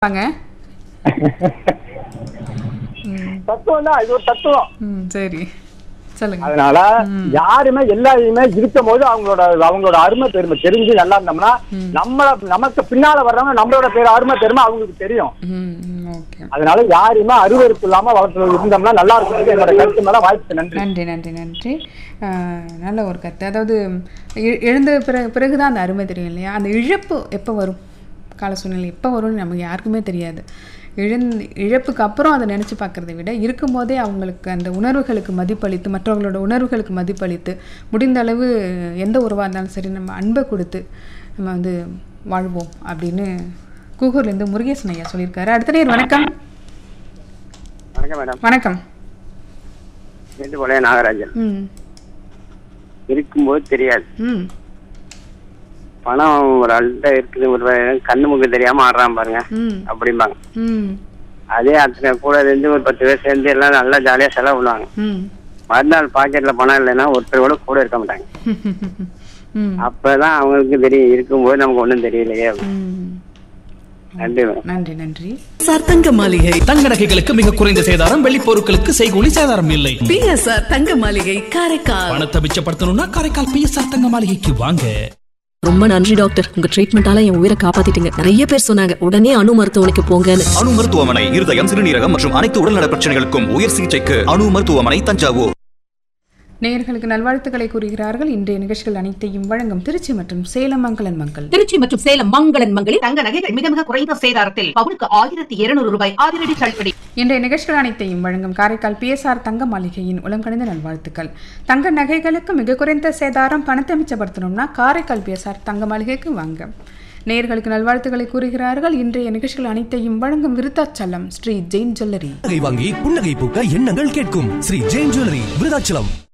வாங்க. தத்துவம் தான், இது ஒரு தத்துவம். சரி சொல்லுங்க. அதனால யாருமே எல்லாருமே இருக்கும் போது அவங்களோட அருமை பெருமை தெரிஞ்சு நல்லா இருந்தோம்னா நமக்கு பின்னால வர்றவங்க நம்மளோட பேர் அருமை பெருமை அவங்களுக்கு தெரியும். அதனால யாருமே அருவருப்பு இல்லாம வளர்த்து இருந்தோம்னா நல்லா இருக்கும். என்னோட கருத்து மேல வாய்ப்பு. நன்றி நன்றி நன்றி நன்றி. நல்ல ஒரு கருத்து. அதாவது எழுந்த பிறகுதான் அந்த அருமை தெரியும் இல்லையா? அந்த இழப்பு எப்போ வரும், கால சூழ்நிலை எப்போ வரும்னு நமக்கு யாருக்குமே தெரியாது. இழப்புக்கு அப்புறம் அதை நினச்சி பார்க்குறதை விட இருக்கும்போதே அவங்களுக்கு அந்த உணர்வுகளுக்கு மதிப்பளித்து, மற்றவங்களோட உணர்வுகளுக்கு மதிப்பளித்து, முடிந்த அளவு எந்த உறவாக இருந்தாலும் சரி நம்ம அன்பை கொடுத்து நம்ம வந்து வாழ்வோம் அப்படின்னு கூகூர்லேருந்து முருகேசன் ஐயா சொல்லியிருக்காரு. அடுத்த நேர் வணக்கம். வணக்கம் மேடம். வணக்கம். நாகராஜன். இருக்கும்போது தெரியாது, பணம் ஒரு ஆள்கிட்ட இருக்குது, ஒரு கண்ணு முக்கு தெரியாம ஆடுறான் பாருங்க அப்படிம்பாங்க. அதே அத்தனை கூட இருந்து ஒரு 10 பேர் சேர்ந்து எல்லாம் நல்லா ஜாலியா செலவு பண்ணுவாங்க. மறுநாள் பாக்கெட்ல பணம் இல்லைன்னா ஒருத்தர் கூட இருக்க மாட்டாங்க. அப்பதான் அவங்களுக்கு தெரியும் இருக்கும்போது நமக்கு ஒண்ணும் தெரியலையே. நன்றி நன்றி நன்றி. தங்க மாளிகை தங்க நகைகளுக்கு மிக குறைந்த சேதாரம், வெள்ளி பொருட்களுக்கு செய்கூலி சேதாரம் இல்லை. பிஎஸ்ஆர் தங்க மாளிகை காரைக்கால். பணத்தை மிச்சப்படுத்தணும்னா காரைக்கால் பிஎஸ்ஆர் தங்க மாளிகைக்கு வாங்க. ரொம்ப நன்றி டாக்டர், உங்க ட்ரீட்மெண்டால என் உயிரை காப்பாத்திட்டீங்க. நிறைய பேர் சொன்னாங்க உடனே அணு மருத்துவமனைக்கு போங்கன்னு. அணு மருத்துவமனை இருதயம், சிறுநீரகம் மற்றும் அனைத்து உடல்நல பிரச்சனைகளுக்கும் உயர் சிகிச்சைக்கு அணு மருத்துவமனை, தஞ்சாவூர். நேயர்களுக்கு நல்வாழ்த்துக்களை கூறுகிறார்கள். இன்றைய நிகழ்ச்சிகள் அனைத்தையும் வழங்கும் திருச்சி மற்றும் சேலம் மங்களன் மங்கள். திருச்சி மற்றும் சேலம் மங்களன் மங்களில் தங்க நகைகள் மிக மிக குறைந்த சேதாரத்தில் பவுனுக்கு 1200 ரூபாய் அதிரடி தள்ளுபடி. இன்றைய நிகழ்ச்சிகள் அனைத்தையும் வழங்கும் காரைக்கால் பிஎஸ்ஆர் தங்க மாளிகையின் உளம் கணிந்த நல்வாழ்த்துக்கள். தங்க நகைகளுக்கு மிக குறைந்த சேதாரம், பணத்தை மிச்சப்படுத்தணும்னா காரைக்கால் பிஎஸ்ஆர் தங்க மாளிகைக்கு வாங்க. நேயர்களுக்கு நல்வாழ்த்துக்களை கூறுகிறார்கள். இன்றைய நிகழ்ச்சிகள் அனைத்தையும் வழங்கும் விருத்தாச்சலம் ஸ்ரீ ஜெயின் ஜுவல்லரி. வாங்கி புன்னகை பூக்க எண்ணங்கள் கேட்கும் ஸ்ரீ ஜெயின் ஜுவல்லரி விருத்தாச்சலம்.